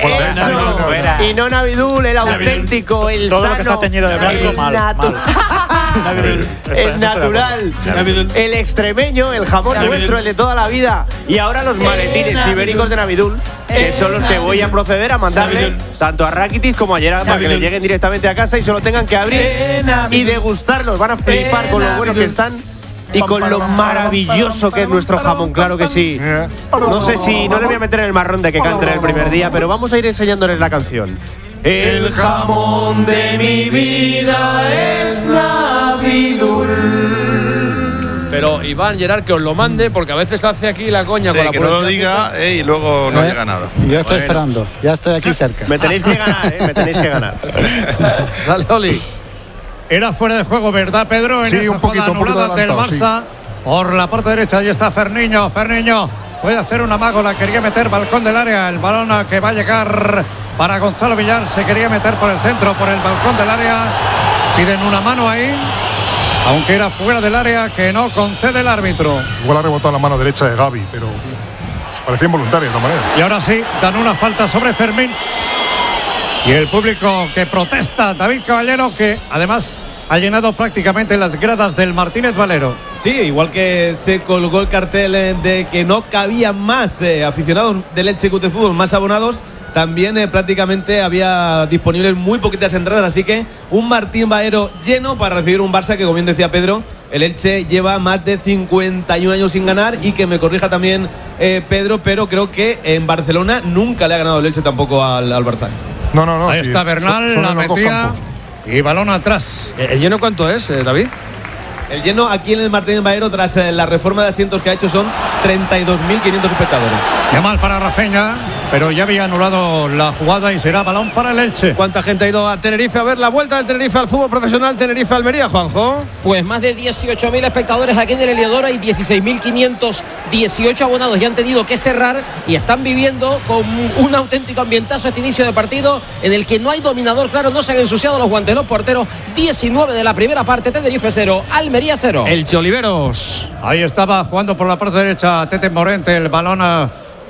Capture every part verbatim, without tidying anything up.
por la Eso. no, no, no. Y no Navidul, el auténtico, el Todo sano. lo que está teñido de blanco, el mal, natu- mal. el natural, el extremeño, el jamón nuestro, el de toda la vida. Y ahora los maletines ibéricos de Navidul, que son los que voy a proceder a mandarle tanto a Rakitic como a Gerard para que le lleguen directamente a casa y solo tengan que abrir y degustarlos. Van a flipar con lo buenos que están y con lo maravilloso que es nuestro jamón, claro que sí. No sé si, no les voy a meter en el marrón de que canten el primer día, pero vamos a ir enseñándoles la canción. El jamón de mi vida es Navidul. Pero Iván, Gerard, que os lo mande, porque a veces hace aquí la coña Sí, con la que no lo diga eh, y luego no Eh, llega nada. Yo estoy esperando, ya estoy aquí cerca. Me tenéis que ganar, eh, me tenéis que ganar. Dale, Oli. Era fuera de juego, ¿verdad, Pedro? En Sí, esa un poquito, jugada un poquito anulada del adelantado, Barça. Por la parte derecha, ahí está Ferniño. Ferniño puede hacer un amago, la quería meter, balcón del área. El balón que va a llegar para Gonzalo Villar. Se quería meter por el centro, por el balcón del área. Piden una mano ahí, aunque era fuera del área, que no concede el árbitro. Igual ha rebotado la mano derecha de Gavi, pero parecía involuntaria de todas maneras. Y ahora sí, dan una falta sobre Fermín. Y el público que protesta, David Caballero, que además ha llenado prácticamente las gradas del Martínez Valero. Sí, igual que se colgó el cartel eh, de que no cabían más eh, aficionados del Elche Club de Fútbol, más abonados, también eh, prácticamente había disponibles muy poquitas entradas, así que un Martín Valero lleno para recibir un Barça que, como bien decía Pedro, el Elche lleva más de cincuenta y un años sin ganar, y que me corrija también eh, Pedro, pero creo que en Barcelona nunca le ha ganado el Elche tampoco al, al Barça. No, no, no. Ahí sí, está Bernal, son la en los dos metía campos. y balón atrás. ¿El lleno cuánto es, eh, David? El lleno aquí en el Martínez Valero, tras eh, la reforma de asientos que ha hecho, son treinta y dos mil quinientos espectadores. Qué mal para Rafinha, pero ya había anulado la jugada y será balón para el Elche. ¿Cuánta gente ha ido a Tenerife a ver la vuelta del Tenerife al fútbol profesional Tenerife-Almería, Juanjo? Pues más de dieciocho mil espectadores aquí en el Heliodoro y dieciséis mil quinientos dieciocho abonados ya han tenido que cerrar y están viviendo con un auténtico ambientazo este inicio de partido en el que no hay dominador, claro, no se han ensuciado los guantes los porteros. diecinueve de la primera parte, Tenerife cero, Almería cero. Elche Oliveros. Ahí estaba jugando por la parte derecha Tete Morente, el balón a,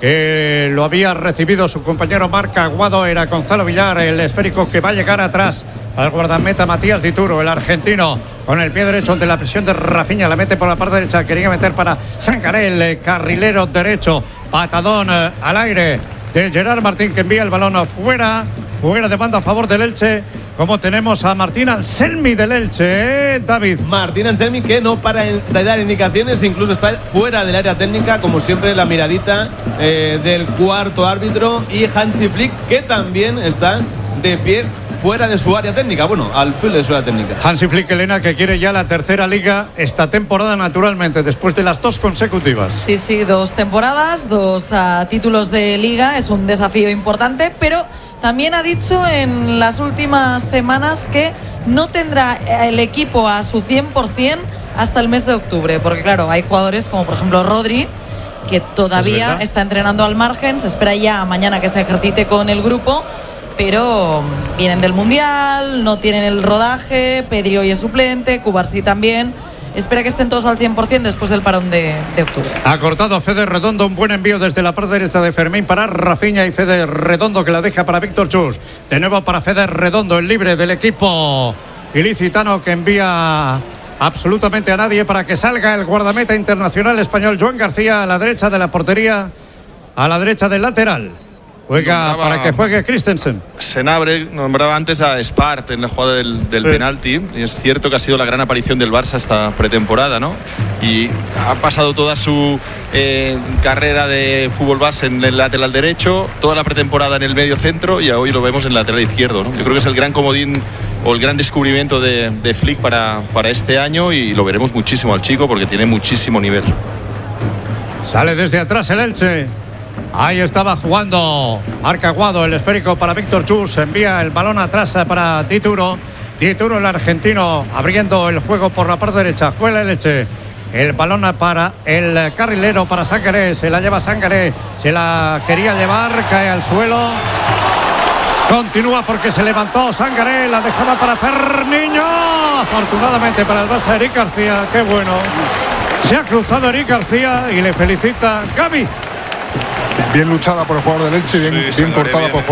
que lo había recibido su compañero Marc Aguado, era Gonzalo Villar, el esférico que va a llegar atrás al guardameta Matías Dituro, el argentino, con el pie derecho ante la presión de Rafinha, la mete por la parte derecha, quería meter para Sangaré, el carrilero derecho, patadón eh, al aire de Gerard Martín, que envía el balón afuera, fuera de banda a favor del Elche. Como tenemos a Martín Anselmi del Elche, ¿eh, David? Martín Anselmi, que no para de dar indicaciones, incluso está fuera del área técnica, como siempre la miradita eh, del cuarto árbitro, y Hansi Flick, que también está de pie fuera de su área técnica, bueno, al filo de su área técnica. Hansi Flick, Elena, que quiere ya la tercera liga esta temporada, naturalmente, después de las dos consecutivas. Sí, sí, dos temporadas, dos uh, títulos de liga, es un desafío importante, pero también ha dicho en las últimas semanas que no tendrá el equipo a su cien por cien hasta el mes de octubre, porque claro, hay jugadores como por ejemplo Rodri, que todavía está entrenando al margen, se espera ya mañana que se ejercite con el grupo, pero vienen del Mundial, no tienen el rodaje, Pedri hoy es suplente, Cubarsí también. Espera que estén todos al cien por cien después del parón de, de octubre. Ha cortado Fede Redondo, un buen envío desde la parte derecha de Fermín para Rafinha, y Fede Redondo que la deja para Víctor Chus. De nuevo para Fede Redondo, el libre del equipo ilicitano, que envía absolutamente a nadie para que salga el guardameta internacional español Joan García a la derecha de la portería, a la derecha del lateral. Juega Nombraba, para que juegue Christensen. Senabre nombraba antes a Spart en la jugada del, del Sí. penalti, y es cierto que ha sido la gran aparición del Barça esta pretemporada, ¿no? Y ha pasado toda su eh, carrera de fútbol base en el lateral derecho, toda la pretemporada en el medio centro, y hoy lo vemos en el lateral izquierdo, ¿no? Yo creo que es el gran comodín o el gran descubrimiento de, de Flick para, para este año, y lo veremos muchísimo al chico porque tiene muchísimo nivel. Sale desde atrás el Elche. Ahí estaba jugando Marc Aguado, el esférico para Víctor Chus, envía el balón atrás para Dituro. Dituro, el argentino, abriendo el juego por la parte derecha. Juega el Elche. El balón para el carrilero, para Sangaré. Se la lleva Sangaré. Se la quería llevar, cae al suelo. Continúa porque se levantó Sangaré. La dejaba para Ferniño. Afortunadamente para el Barça, Eric García. Qué bueno. Se ha cruzado Eric García y le felicita Gavi. Bien luchada por el jugador del Elche, bien, Sí, bien Sangaré cortada bien. por el